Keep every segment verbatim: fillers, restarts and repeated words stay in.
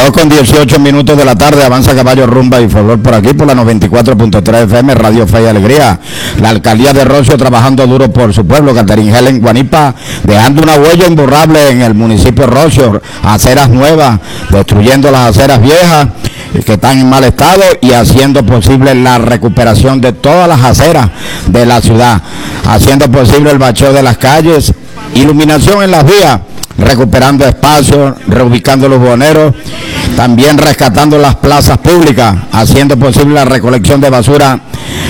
dos con dieciocho minutos de la tarde, avanza Caballo, Rumba y Folklore por aquí, por la noventa y cuatro punto tres F M, Radio Fe y Alegría. La alcaldía de Rocio trabajando duro por su pueblo, Catherine Helen Guanipa, dejando una huella imborrable en el municipio de Rocio, aceras nuevas, destruyendo las aceras viejas que están en mal estado y haciendo posible la recuperación de todas las aceras de la ciudad, haciendo posible el bacheo de las calles, iluminación en las vías, recuperando espacios, reubicando los buhoneros, también rescatando las plazas públicas, haciendo posible la recolección de basura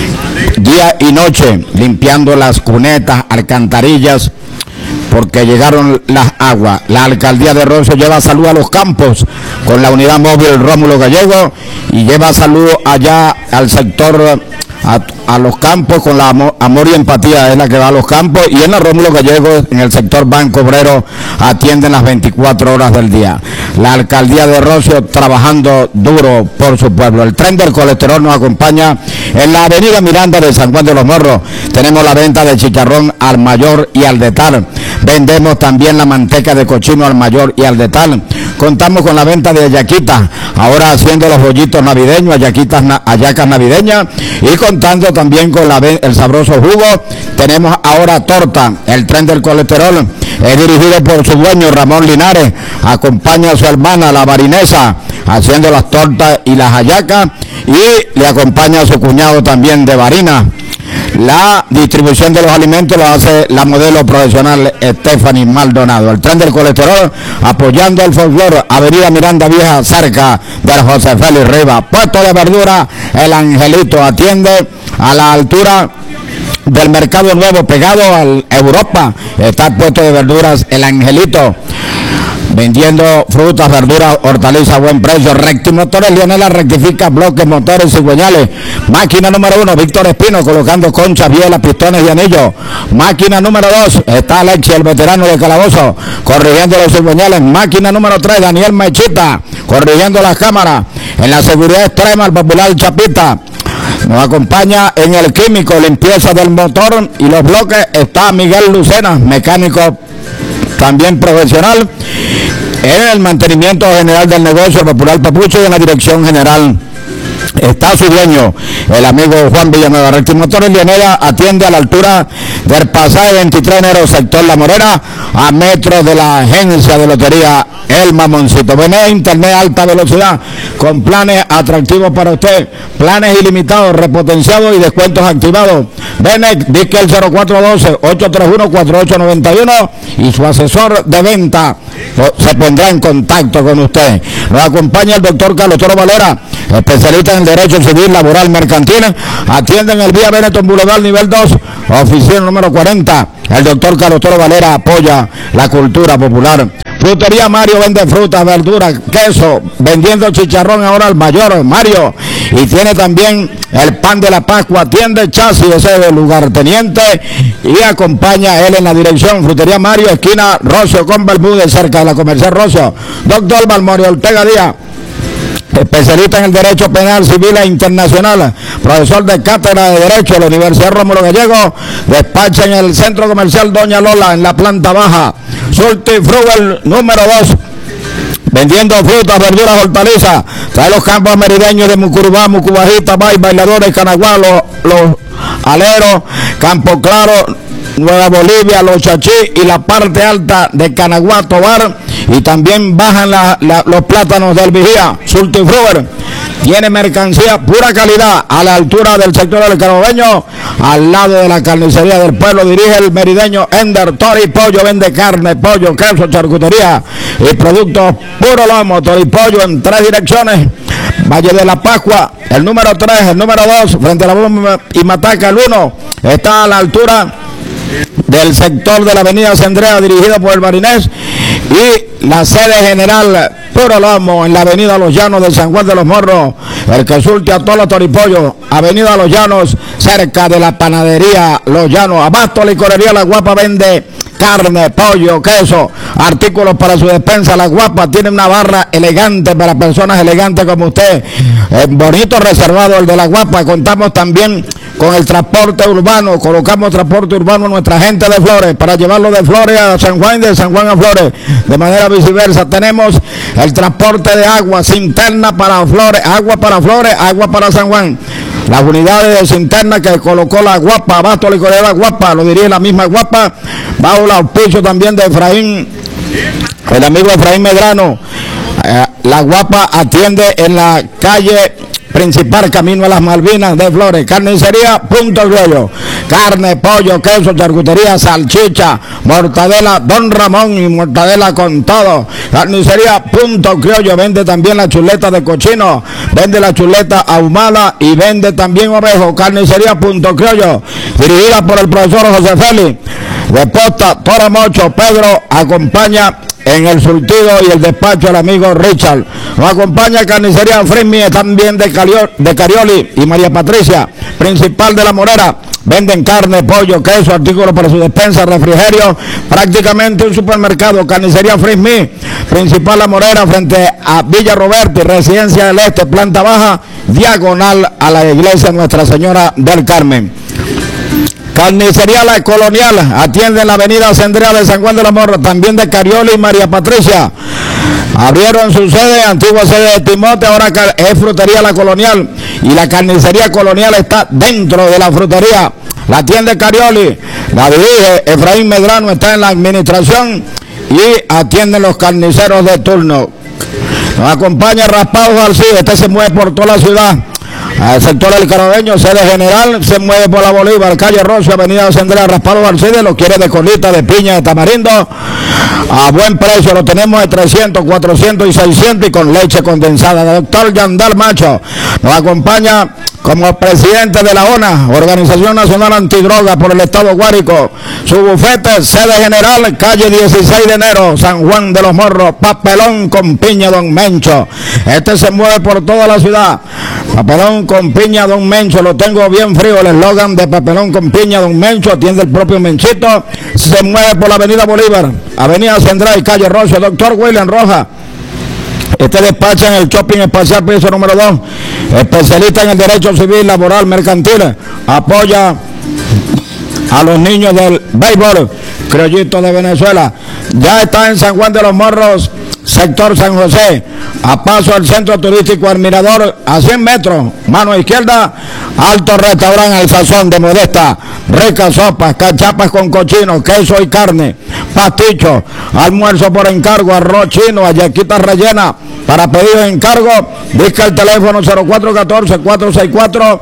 día y noche, limpiando las cunetas, alcantarillas, porque llegaron las aguas. La alcaldía de Rocio lleva salud a los campos con la unidad móvil Rómulo Gallego y lleva salud allá al sector, a, a los campos con la amor, amor y empatía, es la que va a los campos, y en la Rómulo Gallego, en el sector Banco Obrero, atienden las veinticuatro horas del día. La alcaldía de Rocio trabajando duro por su pueblo. El tren del colesterol nos acompaña en la avenida Miranda de San Juan de los Morros. Tenemos la venta de chicharrón al mayor y al detal. Vendemos también la manteca de cochino al mayor y al detal. Contamos con la venta de hallaquitas, ahora haciendo los bollitos navideños, hallaquitas, hallacas navideñas, y contando también con la, el sabroso jugo. Tenemos ahora torta. El tren del colesterol es dirigido por su dueño Ramón Linares, acompaña a su hermana la barinesa haciendo las tortas y las hallacas, y le acompaña a su cuñado también de Barina. La distribución de los alimentos lo hace la modelo profesional Stephanie Maldonado. El tren del colesterol apoyando el folclore, avenida Miranda Vieja, cerca del José Félix Rivas. Puesto de verdura El Angelito, atiende a la altura del Mercado Nuevo, pegado al Europa. Está el puesto de verduras El Angelito, vendiendo frutas, verduras, hortalizas a buen precio. Rectimotores Leonela rectifica bloques, motores y cigüeñales. Máquina número uno, Víctor Espino, colocando conchas, bielas, pistones y anillos. Máquina número dos, está Alexi, el veterano de Calabozo, corrigiendo los cigüeñales. Máquina número tres, Daniel Mechita, corrigiendo las cámaras. En la seguridad extrema, el popular Chapita. Nos acompaña en el químico, limpieza del motor y los bloques, está Miguel Lucena, mecánico también profesional. En el mantenimiento general del negocio, el popular Papucho, y en la dirección general está su dueño, el amigo Juan Villanueva. Rectimotores Lionera atiende a la altura del pasaje veintitrés de enero, sector La Morena, a metros de la agencia de lotería El Mamoncito. Bené Internet alta velocidad, con planes atractivos para usted, planes ilimitados, repotenciados y descuentos activados. Bené, disque el cero cuatro uno dos, ocho tres uno, cuatro ocho nueve uno, y su asesor de venta se pondrá en contacto con usted. Nos acompaña el doctor Carlos Toro Valera, especialista en Derecho Civil, Laboral, Mercantil. Atiende en el Vía Benetton Boulevard, nivel dos, oficina número cuarenta. El doctor Carlos Toro Valera apoya la cultura popular. Frutería Mario vende frutas, verduras, queso, vendiendo chicharrón ahora al mayor Mario. Y tiene también el pan de la Pascua, atiende chasis, ese de lugarteniente, y acompaña él en la dirección. Frutería Mario, esquina Rocio con Bermúdez, cerca de la Comercial Rocio. Doctor Balmorio Ortega Díaz, especialista en el derecho penal, civil e internacional, profesor de cátedra de Derecho de la Universidad Rómulo Gallego, despacha en el Centro Comercial Doña Lola, en la planta baja. Surtifrugal número dos, vendiendo frutas, verduras, hortalizas. Trae los campos merideños de Mucurubá, Mucubajita, Bay, Bailadores, Canaguá, los, los Aleros, Campo Claro, Nueva Bolivia, Los Chachí y la parte alta de Canaguá, Tobar, y también bajan la, la, los plátanos del Vigía. Surtifrugal tiene mercancía pura calidad a la altura del sector del Carabobeño, al lado de la carnicería del pueblo. Dirige el merideño Ender Tori Pollo, vende carne, pollo, queso, charcutería y productos puro lomo. Tori Pollo en tres direcciones: Valle de la Pascua, el número tres, el número dos, frente a la bomba y Mataca. El uno está a la altura del sector de la avenida Sendrea, dirigida por el Barinés, y la sede general Puro Lomo en la avenida Los Llanos de San Juan de los Morros, el que surte a todos los toripollos, avenida Los Llanos, cerca de la panadería Los Llanos. Abasto Licorería La Guapa vende carne, pollo, queso, artículos para su despensa. La Guapa tiene una barra elegante para personas elegantes como usted. Eh, bonito reservado el de La Guapa. Contamos también con el transporte urbano. Colocamos transporte urbano a nuestra gente de Flores para llevarlo de Flores a San Juan, de San Juan a Flores, de manera viceversa. Tenemos el transporte de agua, cisterna para Flores, agua para Flores, agua para San Juan. Las unidades de cisterna que colocó La Guapa, Abasto Licorera Guapa, lo diría la misma Guapa, bajo el auspicio también de Efraín, el amigo Efraín Medrano. Eh, La Guapa atiende en la calle principal, camino a las Malvinas de Flores. Carnicería Punto Criollo, carne, pollo, queso, charcutería, salchicha, mortadela Don Ramón y mortadela con todo. Carnicería Punto Criollo vende también la chuleta de cochino, vende la chuleta ahumada y vende también ovejo. Carnicería Punto Criollo, dirigida por el profesor José Félix de Posta, Toro Mocho. Pedro acompaña en el surtido y el despacho al amigo Richard. Nos acompaña Carnicería Frismi, también de, Calio, de Carioli y María Patricia, principal de La Morera. Venden carne, pollo, queso, artículos para su despensa, refrigerio, prácticamente un supermercado. Carnicería Frismi, principal La Morera, frente a Villa Roberto y Residencia del Este, planta baja, diagonal a la iglesia Nuestra Señora del Carmen. Carnicería La Colonial atiende en la avenida Central de San Juan de la Morra, también de Carioli y María Patricia. Abrieron su sede, antigua sede de Timote, ahora es Frutería La Colonial, y la Carnicería Colonial está dentro de la frutería. La atiende Carioli, la dirige Efraín Medrano, está en la administración y atienden los carniceros de turno. Nos acompaña Raspado García, este se mueve por toda la ciudad. Al sector del Carabeño, sede general, se mueve por la Bolívar, calle Rocio, avenida Sendera, Raspado García, lo quiere de colita, de piña, de tamarindo, a buen precio, lo tenemos de trescientos, cuatrocientos y seiscientos y con leche condensada. Doctor Yandal Macho nos acompaña como presidente de la O N A, Organización Nacional Antidroga por el Estado Guárico. Su bufete, sede general, calle dieciséis de enero, San Juan de los Morros, papelón con piña Don Mencho. Este se mueve por toda la ciudad. Papelón con piña Don Mencho, lo tengo bien frío, el eslogan de papelón con piña Don Mencho, atiende el propio Menchito. Se mueve por la avenida Bolívar, avenida Central y calle Rocio. Doctor William Rojas, este despacha en el Shopping Espacial piso número dos, especialista en el derecho civil, laboral, mercantil, apoya a los niños del béisbol criollito de Venezuela. Ya está en San Juan de los Morros, sector San José, a paso al centro turístico El Mirador, a cien metros, mano izquierda, alto restaurante El Sazón de Modesta, ricas sopas, cachapas con cochino, queso y carne, pasticho, almuerzo por encargo, arroz chino, hallaquitas rellenas. Para pedido de encargo, busca el teléfono cero cuatro uno cuatro, cuatro seis cuatro,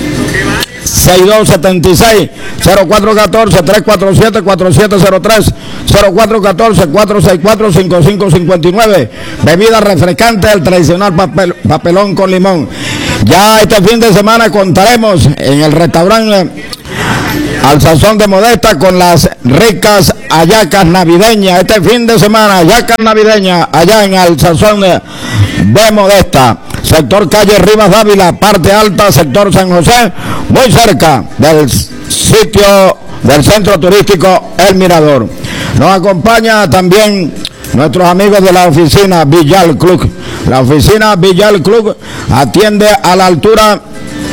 seis dos siete seis, cero cuatro uno cuatro, tres cuatro siete, cuatro siete cero tres, cero cuatro uno cuatro, cuatro seis cuatro, cinco cinco cinco nueve. Bebida refrescante, el tradicional papel, papelón con limón. Ya este fin de semana contaremos en el restaurante Al Sazón de Modesta con las ricas hallacas navideñas. Este fin de semana, hallacas navideñas allá en Al Sazón de, de Modesta. Sector calle Rivas Dávila, parte alta, sector San José, muy cerca del sitio del centro turístico El Mirador. Nos acompaña también nuestros amigos de la oficina Villal Club. La oficina Villal Club atiende a la altura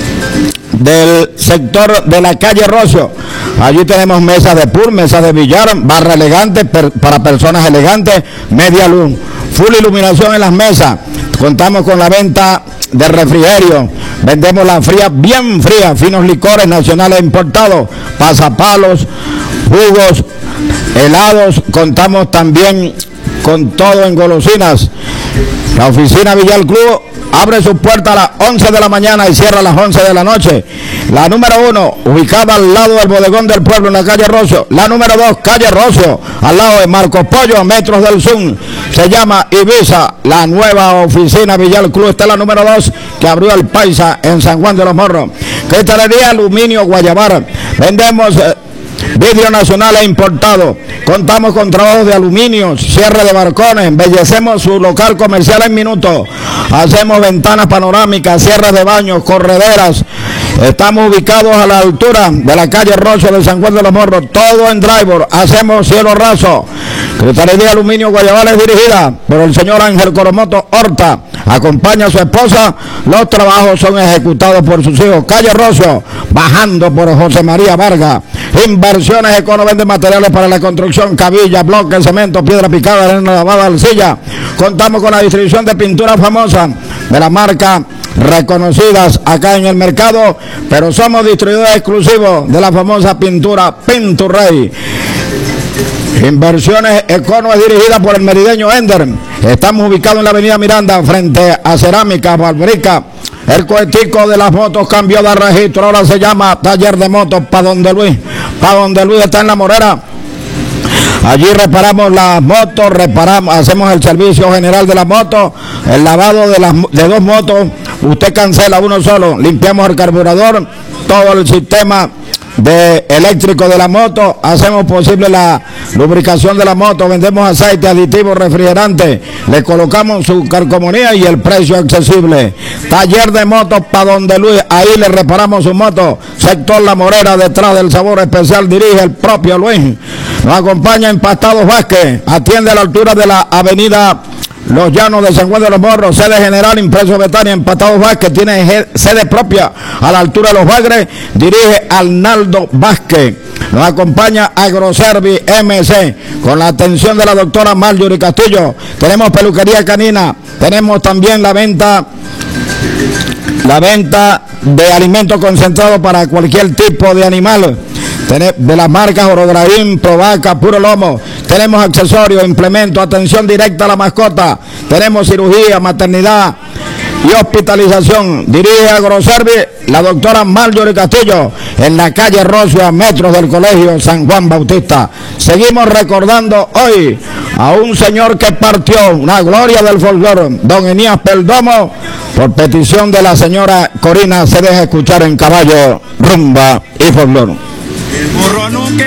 del sector de la calle Rocio. Allí tenemos mesas de pool, mesas de billar, barra elegante per, para personas elegantes, media luz, full iluminación en las mesas. Contamos con la venta de refrigerio, vendemos la fría bien fría, finos licores nacionales importados, pasapalos, jugos, helados. Contamos también con todo en golosinas. La oficina Villal Club abre sus puertas a las once de la mañana y cierra a las once de la noche. La número uno, ubicada al lado del bodegón del pueblo en la calle Rocio. La número dos, calle Rocio, al lado de Marcos Pollo, a metros del Zoom. Se llama Ibiza. La nueva oficina Villal Club está en la número dos, que abrió el Paisa en San Juan de los Morros. Cristalería Aluminio Guayabar. Vendemos eh, vidrio nacional e importado. Contamos con trabajos de aluminio, cierre de balcones, embellecemos su local comercial en minutos. Hacemos ventanas panorámicas, cierres de baños, correderas Estamos ubicados a la altura de la calle Rosso de San Juan de los Morros, todo en driver, hacemos cielo raso. Cristalería Aluminio Guayabales, dirigida por el señor Ángel Coromoto Horta, acompaña a su esposa. Los trabajos son ejecutados por sus hijos. Calle Rosso, bajando por José María Vargas. Inversiones Econo vende materiales para la construcción, cabilla, bloque, cemento, piedra picada, arena lavada, arcilla. Contamos con la distribución de pintura famosa de la marca reconocidas acá en el mercado, pero somos distribuidores exclusivos de la famosa pintura Pinturrey. Inversiones Econo es dirigida por el merideño Ender. Estamos ubicados en la avenida Miranda, frente a Cerámica Fabrica. El cohetico de las motos cambió de registro, ahora se llama Taller de Motos para donde Luis. Para donde Luis está en La Morera. Allí reparamos las motos, reparamos, hacemos el servicio general de las motos, el lavado de las de dos motos. Usted cancela uno solo, limpiamos el carburador, todo el sistema de eléctrico de la moto, hacemos posible la lubricación de la moto, vendemos aceite, aditivos, refrigerantes, le colocamos su calcomanía y el precio accesible. Taller de motos para donde Luis, ahí le reparamos su moto. Sector La Morera, detrás del Sabor Especial, dirige el propio Luis. Nos acompaña Empastados Vázquez, atiende a la altura de la avenida Los Llanos de San Juan de los Morros, sede general, impreso Betania. Empastados Vázquez tiene sede propia a la altura de Los Bagres, dirige Arnaldo Vázquez. Nos acompaña Agroservi M C con la atención de la doctora Marjorie Castillo. Tenemos peluquería canina, tenemos también la venta la venta de alimentos concentrados para cualquier tipo de animal, de las marcas Orograín, Provaca, Puro Lomo. Tenemos accesorios, implementos, atención directa a la mascota. Tenemos cirugía, maternidad y hospitalización. Dirige Agroservi la doctora Marjorie Castillo, en la calle Rosso, a metros del colegio San Juan Bautista. Seguimos recordando hoy a un señor que partió, una gloria del folclore, don Enías Perdomo. Por petición de la señora Corina, se deja escuchar en Caballo, Rumba y Folclore.